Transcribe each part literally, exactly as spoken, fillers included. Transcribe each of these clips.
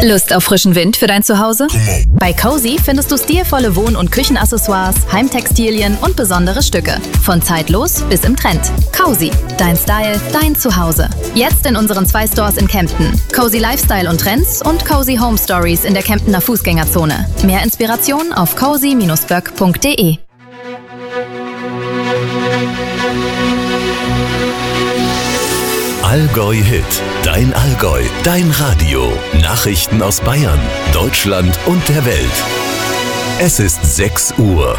Lust auf frischen Wind für dein Zuhause? Bei Cozy findest du stilvolle Wohn- und Küchenaccessoires, Heimtextilien und besondere Stücke. Von zeitlos bis im Trend. Cozy, dein Style, dein Zuhause. Jetzt in unseren zwei Stores in Kempten. Cozy Lifestyle und Trends und Cozy Home Stories in der Kemptener Fußgängerzone. Mehr Inspiration auf cozy Bindestrich böck Punkt de. Allgäu Hit, dein Allgäu, dein Radio. Nachrichten aus Bayern, Deutschland und der Welt. Es ist sechs Uhr.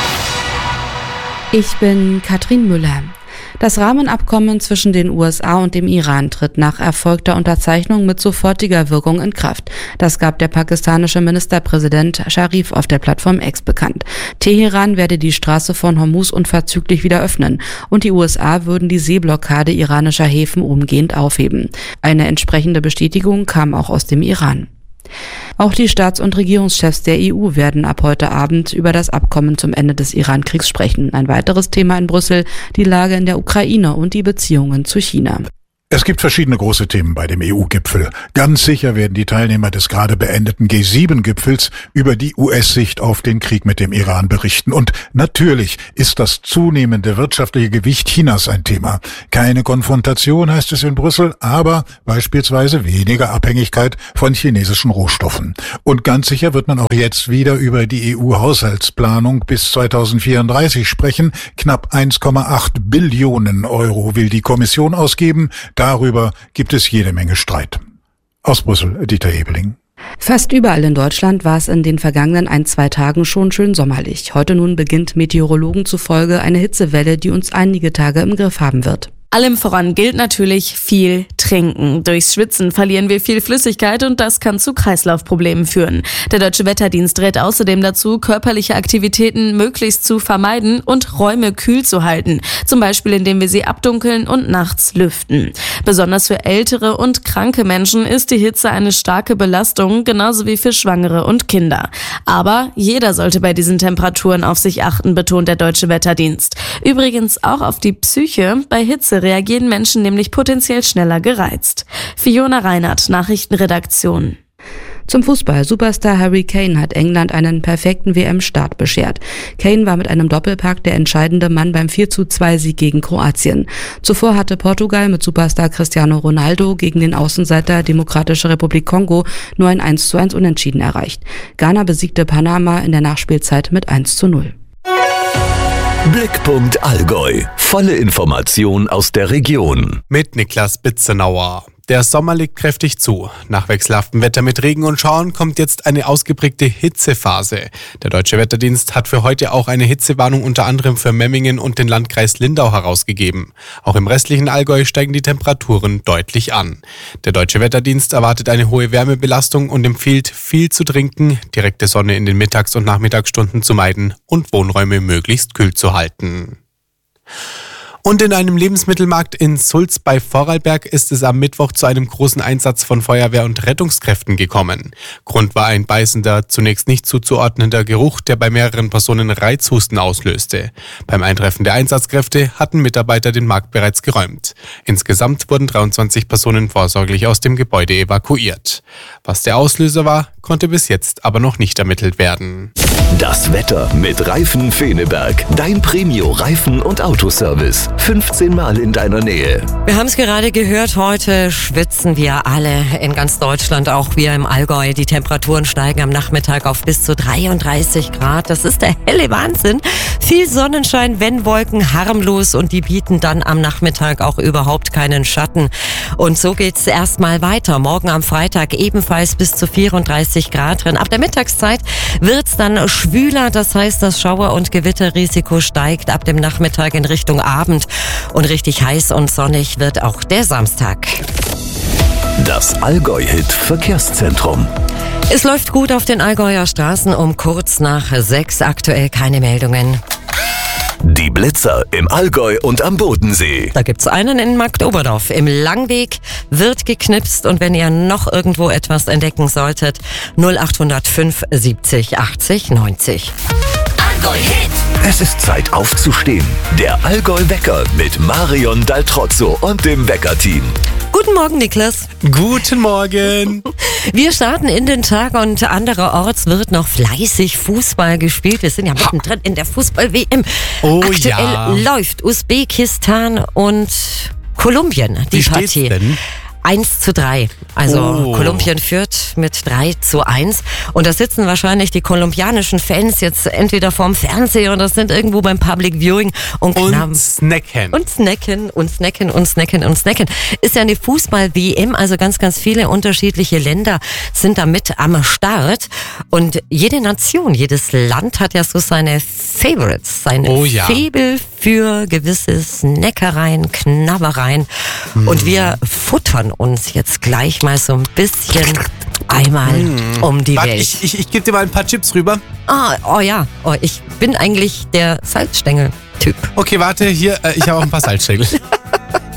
Ich bin Katrin Müller. Das Rahmenabkommen zwischen den U S A und dem Iran tritt nach erfolgter Unterzeichnung mit sofortiger Wirkung in Kraft. Das gab der pakistanische Ministerpräsident Sharif auf der Plattform X bekannt. Teheran werde die Straße von Hormuz unverzüglich wieder öffnen und die U S A würden die Seeblockade iranischer Häfen umgehend aufheben. Eine entsprechende Bestätigung kam auch aus dem Iran. Auch die Staats- und Regierungschefs der E U werden ab heute Abend über das Abkommen zum Ende des Iran-Kriegs sprechen. Ein weiteres Thema in Brüssel, die Lage in der Ukraine und die Beziehungen zu China. Es gibt verschiedene große Themen bei dem E U-Gipfel. Ganz sicher werden die Teilnehmer des gerade beendeten G sieben Gipfels über die U S-Sicht auf den Krieg mit dem Iran berichten. Und natürlich ist das zunehmende wirtschaftliche Gewicht Chinas ein Thema. Keine Konfrontation, heißt es in Brüssel, aber beispielsweise weniger Abhängigkeit von chinesischen Rohstoffen. Und ganz sicher wird man auch jetzt wieder über die E U-Haushaltsplanung bis zweitausendvierunddreißig sprechen. Knapp eins Komma acht Billionen Euro will die Kommission ausgeben. Darüber gibt es jede Menge Streit. Aus Brüssel, Dieter Ebeling. Fast überall in Deutschland war es in den vergangenen ein, zwei Tagen schon schön sommerlich. Heute nun beginnt Meteorologen zufolge eine Hitzewelle, die uns einige Tage im Griff haben wird. Allem voran gilt natürlich viel trinken. Durchs Schwitzen verlieren wir viel Flüssigkeit und das kann zu Kreislaufproblemen führen. Der Deutsche Wetterdienst rät außerdem dazu, körperliche Aktivitäten möglichst zu vermeiden und Räume kühl zu halten. Zum Beispiel, indem wir sie abdunkeln und nachts lüften. Besonders für ältere und kranke Menschen ist die Hitze eine starke Belastung, genauso wie für Schwangere und Kinder. Aber jeder sollte bei diesen Temperaturen auf sich achten, betont der Deutsche Wetterdienst. Übrigens auch auf die Psyche. Bei Hitze reagieren Menschen nämlich potenziell schneller gereizt. Fiona Reinhardt, Nachrichtenredaktion. Zum Fußball. Superstar Harry Kane hat England einen perfekten W M-Start beschert. Kane war mit einem Doppelpack der entscheidende Mann beim vier zu zwei Sieg gegen Kroatien. Zuvor hatte Portugal mit Superstar Cristiano Ronaldo gegen den Außenseiter Demokratische Republik Kongo nur ein eins zu eins Unentschieden erreicht. Ghana besiegte Panama in der Nachspielzeit mit eins zu null. Blickpunkt Allgäu. Volle Information aus der Region. Mit Niklas Bitzenauer. Der Sommer legt kräftig zu. Nach wechselhaftem Wetter mit Regen und Schauern kommt jetzt eine ausgeprägte Hitzephase. Der Deutsche Wetterdienst hat für heute auch eine Hitzewarnung unter anderem für Memmingen und den Landkreis Lindau herausgegeben. Auch im restlichen Allgäu steigen die Temperaturen deutlich an. Der Deutsche Wetterdienst erwartet eine hohe Wärmebelastung und empfiehlt, viel zu trinken, direkte Sonne in den Mittags- und Nachmittagsstunden zu meiden und Wohnräume möglichst kühl zu halten. Und in einem Lebensmittelmarkt in Sulz bei Vorarlberg ist es am Mittwoch zu einem großen Einsatz von Feuerwehr- und Rettungskräften gekommen. Grund war ein beißender, zunächst nicht zuzuordnender Geruch, der bei mehreren Personen Reizhusten auslöste. Beim Eintreffen der Einsatzkräfte hatten Mitarbeiter den Markt bereits geräumt. Insgesamt wurden dreiundzwanzig Personen vorsorglich aus dem Gebäude evakuiert. Was der Auslöser war, konnte bis jetzt aber noch nicht ermittelt werden. Das Wetter mit Reifen Feneberg. Dein Premio-Reifen- und Autoservice. fünfzehn Mal in deiner Nähe. Wir haben es gerade gehört, heute schwitzen wir alle in ganz Deutschland, auch wir im Allgäu. Die Temperaturen steigen am Nachmittag auf bis zu dreiunddreißig Grad. Das ist der helle Wahnsinn. Viel Sonnenschein, wenn Wolken, harmlos und die bieten dann am Nachmittag auch überhaupt keinen Schatten. Und so geht's erstmal weiter. Morgen am Freitag ebenfalls bis zu vierunddreißig Grad drin. Ab der Mittagszeit wird's dann schwüler, das heißt, das Schauer- und Gewitterrisiko steigt ab dem Nachmittag in Richtung Abend. Und richtig heiß und sonnig wird auch der Samstag. Das Allgäu-Hit Verkehrszentrum. Es läuft gut auf den Allgäuer Straßen um kurz nach sechs. Aktuell keine Meldungen. Die Blitzer im Allgäu und am Bodensee. Da gibt's einen in Marktoberdorf. Im Langweg wird geknipst und wenn ihr noch irgendwo etwas entdecken solltet, null acht null fünf siebzig achtzig neunzig. Allgäu-Hit. Es ist Zeit aufzustehen. Der Allgäu-Wecker mit Marion Daltrozzo und dem Wecker-Team. Guten Morgen, Niklas. Guten Morgen. Wir starten in den Tag und andererorts wird noch fleißig Fußball gespielt. Wir sind ja mittendrin in der Fußball-W M. Oh, Aktuell ja. läuft Usbekistan und Kolumbien die Wie steht's Partie. denn? eins zu drei. Also Oh. Kolumbien führt mit drei zu eins. Und da sitzen wahrscheinlich die kolumbianischen Fans jetzt entweder vorm Fernseher oder sind irgendwo beim Public Viewing und knabbern. Und snacken. Und snacken und snacken und snacken und snacken. Ist ja eine Fußball-W M, also ganz, ganz viele unterschiedliche Länder sind da mit am Start. Und jede Nation, jedes Land hat ja so seine Favorites, seine Oh ja. Faible für gewisse Snackereien, Knabbereien. Hm. Und wir futtern uns jetzt gleich mal so ein bisschen einmal um die Warte, Welt. ich, ich, ich gebe dir mal ein paar Chips rüber. Ah, oh ja, oh, ich bin eigentlich der Salzstängel-Typ. Okay, warte, hier, äh, ich habe auch ein paar Salzstängel.